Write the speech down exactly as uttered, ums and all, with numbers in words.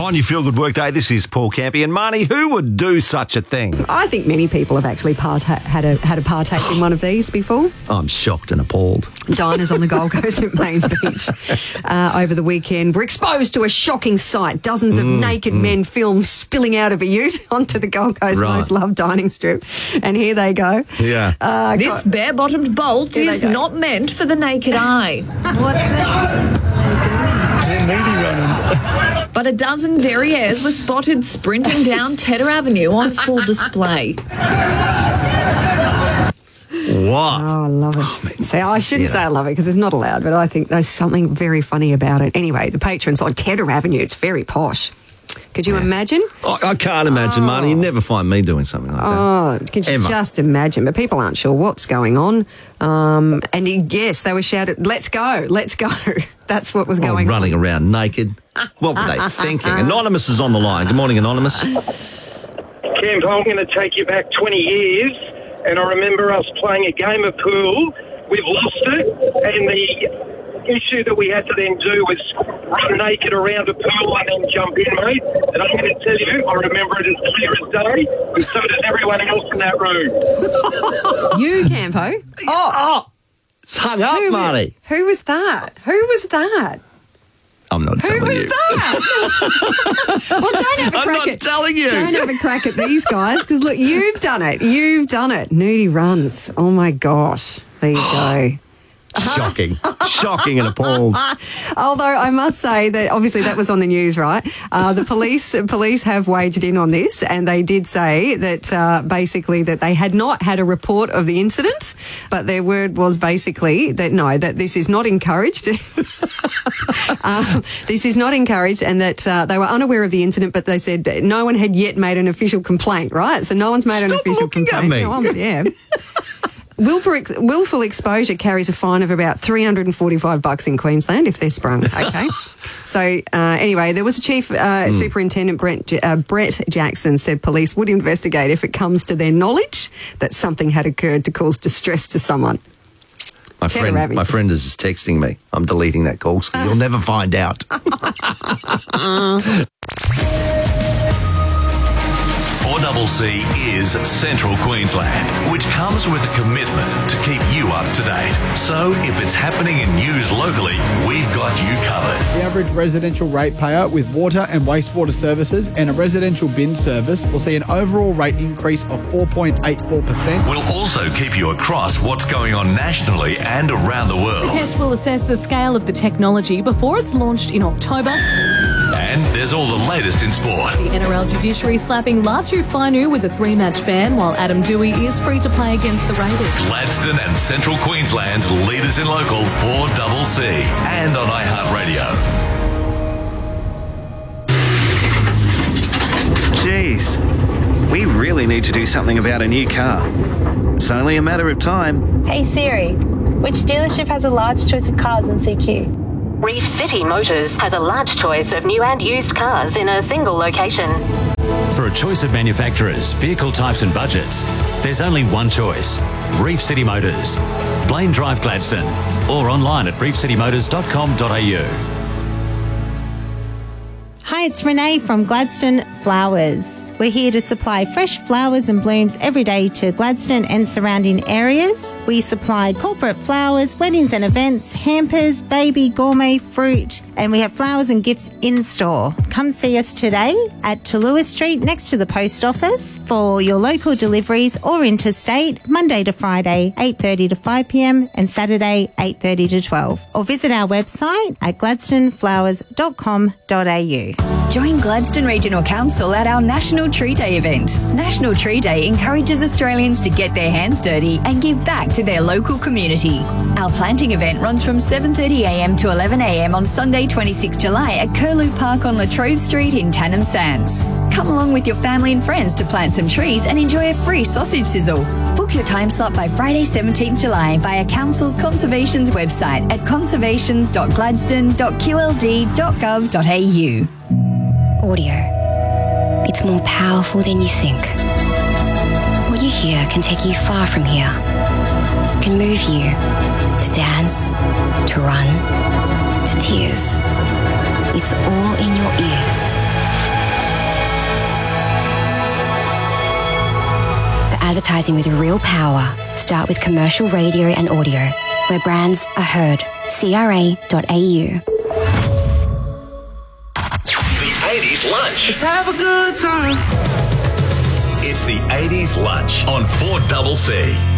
On your Feel Good Workday, this is Paul Campy. And Marnie, who would do such a thing? I think many people have actually part- had a had a partake in one of these before. I'm shocked and appalled. Diners on the Gold Coast at Main Beach uh, over the weekend were exposed to a shocking sight. Dozens of Mm, naked mm. men filmed spilling out of a ute onto the Gold Coast Right. most loved dining strip. And here they go. Yeah. Uh, This got- bare-bottomed bolt Here they is go. not meant for the naked eye. But a dozen derrieres were spotted sprinting down Tedder Avenue on full display. What? Oh, I love it. See, I shouldn't Yeah. say I love it because it's not allowed, but I think there's something very funny about it. Anyway, the patrons on Tedder Avenue, it's very posh. Could you imagine? I, I can't imagine, Marnie. You'd never find me doing something like that. Oh, could you Ever. just imagine? But people aren't sure what's going on. Um, and he- yes, they were shouted, let's go, let's go. That's what was Oh, going running on. around naked. What were they thinking? Anonymous is on the line. Good morning, Anonymous. Camp, I'm going to take you back twenty years, and I remember us playing a game of pool. We've lost it, and the issue that we had to then do was run naked around a pool and then jump in, mate. And I'm going to tell you, I remember it as clear as day, and so does everyone else in that room. You, Campo? Oh, Oh, it's hung up, who, Marnie. who was that? Who was that? I'm not Who telling was you. that? Well, don't have a I'm crack not at telling you. Don't have a crack at these guys because look, you've done it. You've done it. Nudie runs. Oh my gosh. There you go. Shocking. Shocking and appalled. Although I must say that obviously that was on the news, right? Uh, the police police have waged in on this, and they did say that uh, basically that they had not had a report of the incident, but their word was basically that no, that this is not encouraged. um, this is not encouraged, and that uh, they were unaware of the incident, but they said that no one had yet made an official complaint, right? So no one's made an Stop official looking at complaint. me. No, I'm- yeah. Willful, ex- willful exposure carries a fine of about three hundred forty-five bucks in Queensland if they're sprung. Okay. So uh, anyway, there was a chief uh, Mm. superintendent, Brett, J- uh, Brett Jackson, said police would investigate if it comes to their knowledge that something had occurred to cause distress to someone. My Tedder friend, Avenue. my friend is texting me. I'm deleting that call, so you'll never find out. four C C is Central Queensland, which comes with a commitment to keep you up to date. So if it's happening in news locally, we've got you covered. The average residential ratepayer with water and wastewater services and a residential bin service will see an overall rate increase of four point eight four percent. We'll also keep you across what's going on nationally and around the The world. test will assess the scale of the technology before it's launched in October. And there's all the latest in sport. The N R L judiciary slapping Latu Fainu with a three-match ban, while Adam Dewey is free to play against the Raiders. Gladstone and Central Queensland's leaders in local four C C and on iHeartRadio. Jeez, we really need to do something about a new car. It's only a matter of time. Hey Siri, which dealership has a large choice of cars in C Q? Reef City Motors has a large choice of new and used cars in a single location. For a choice of manufacturers, vehicle types and budgets, there's only one choice. Reef City Motors. Blaine Drive, Gladstone. Or online at reef city motors dot com dot a u. Hi, it's Renee from Gladstone Flowers. We're here to supply fresh flowers and blooms every day to Gladstone and surrounding areas. We supply corporate flowers, weddings and events, hampers, baby, gourmet, fruit, and we have flowers and gifts in store. Come see us today at Talua Street next to the post office for your local deliveries or interstate, Monday to Friday, eight thirty to five p m and Saturday, eight thirty to twelve. Or visit our website at gladstone flowers dot com dot a u. Join Gladstone Regional Council at our National Tree Day event. National Tree Day encourages Australians to get their hands dirty and give back to their local community. Our planting event runs from seven thirty a m to eleven a m on Sunday twenty-sixth of July at Curlew Park on Latrobe Street in Tannum Sands. Come along with your family and friends to plant some trees and enjoy a free sausage sizzle. Book your time slot by Friday seventeenth of July via Council's Conservations website at conservations dot gladstone dot q l d dot gov dot a u. Audio. It's more powerful than you think. What you hear can take you far from here. It can move you to dance, to run, to tears. It's all in your ears. advertising with real power. Start with commercial radio and audio, where brands are heard. C R A dot A U. The eighties Lunch. Let's have a good time. It's the eighties Lunch on four C C.